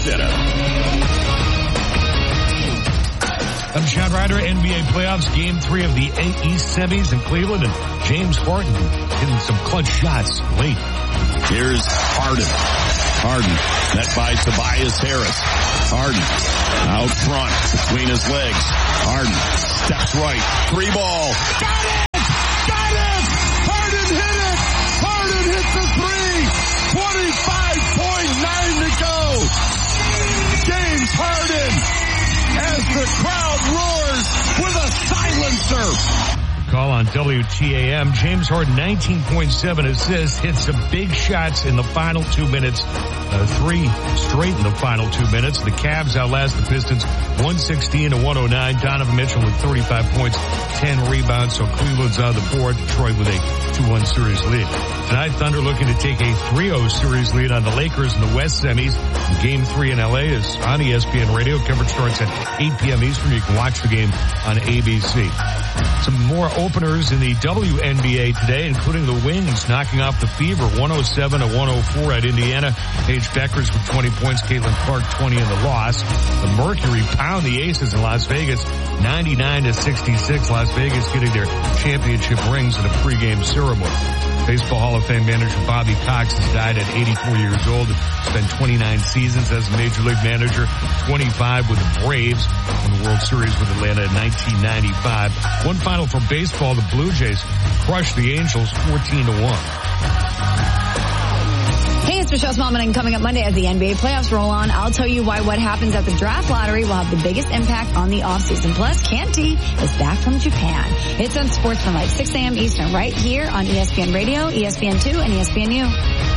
Center. I'm Sean Ryder. NBA playoffs, game 3 of the East semis in Cleveland, and James Harden hitting some clutch shots late. Here's Harden, met by Tobias Harris. Harden out front between his legs. Harden steps right, 3-ball. Got it! Harden hit it! Harden hit the 3! 25.9 to go. James Harden, as the crowd roars with a silencer. Call on WTAM. James Harden, 19.7 assists, hit some big shots in the final 2 minutes. 3 straight in the final 2 minutes. The Cavs outlast the Pistons 116-109. Donovan Mitchell with 35 points, 10 rebounds. So Cleveland's on the board. Detroit with a 2-1 series lead. Tonight, Thunder looking to take a 3-0 series lead on the Lakers in the West semis. Game 3 in LA is on ESPN Radio. Coverage starts at 8 p.m. Eastern. You can watch the game on ABC. Some more openers in the WNBA today, including the Wings knocking off the Fever 107-104 at Indiana. Paige Beckers with 20 points, Caitlin Clark 20 in the loss. The Mercury pound the Aces in Las Vegas 99-66. Las Vegas getting their championship rings in a pregame ceremony. Baseball Hall of Fame manager Bobby Cox has died at 84 years old. Spent 29 seasons as a Major League manager, 25 with the Braves, won the World Series with Atlanta in 1995. One final for baseball, the Blue Jays crushed the Angels 14-1. Hey, it's Michelle Smallman, and coming up Monday as the NBA playoffs roll on, I'll tell you why what happens at the draft lottery will have the biggest impact on the offseason. Plus, Canty is back from Japan. It's on Sportsmanlike, 6 a.m. Eastern, right here on ESPN Radio, ESPN2, and ESPNU.